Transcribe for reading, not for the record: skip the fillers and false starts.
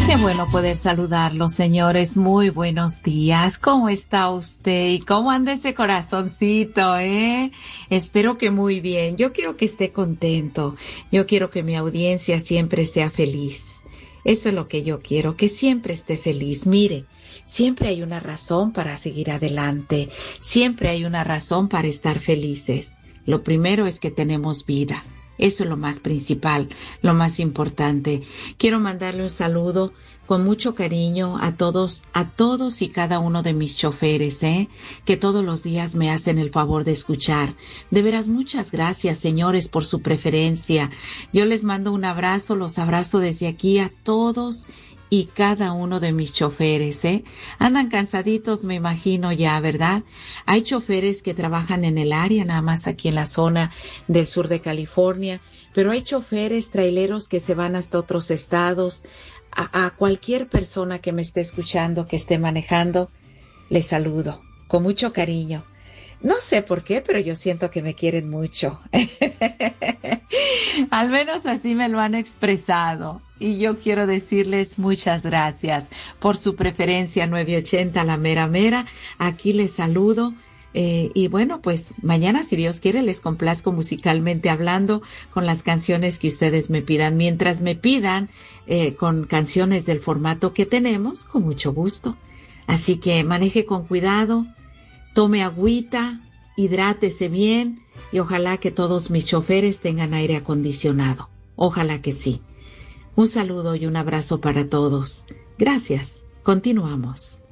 Qué bueno poder saludarlos, señores. Muy buenos días. ¿Cómo está usted? ¿Y cómo anda ese corazoncito, Espero que muy bien. Yo quiero que esté contento. Yo quiero que mi audiencia siempre sea feliz. Eso es lo que yo quiero, que siempre esté feliz. Mire, siempre hay una razón para seguir adelante. Siempre hay una razón para estar felices. Lo primero es que tenemos vida. Eso es lo más principal, lo más importante. Quiero mandarle un saludo con mucho cariño a todos y cada uno de mis choferes, que todos los días me hacen el favor de escuchar. De veras, muchas gracias, señores, por su preferencia. Yo les mando un abrazo, los abrazo desde aquí a todos y cada uno de mis choferes, Andan cansaditos, me imagino ya, ¿verdad? Hay choferes que trabajan en el área, nada más aquí en la zona del sur de California, pero hay choferes traileros que se van hasta otros estados. A cualquier persona que me esté escuchando, que esté manejando, les saludo con mucho cariño. No sé por qué, pero yo siento que me quieren mucho. Al menos así me lo han expresado. Y yo quiero decirles muchas gracias por su preferencia 980, la mera mera. Aquí les saludo. Y bueno, pues mañana, si Dios quiere, les complazco musicalmente hablando con las canciones que ustedes me pidan. Mientras me pidan con canciones del formato que tenemos, con mucho gusto. Así que maneje con cuidado. Tome agüita, hidrátese bien y ojalá que todos mis choferes tengan aire acondicionado. Ojalá que sí. Un saludo y un abrazo para todos. Gracias. Continuamos.